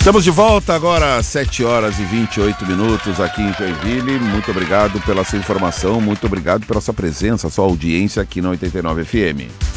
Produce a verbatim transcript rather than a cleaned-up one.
Estamos de volta agora às sete horas e vinte e oito minutos aqui em Joinville. Muito obrigado pela sua informação, muito obrigado pela sua presença, sua audiência aqui na oitenta e nove F M.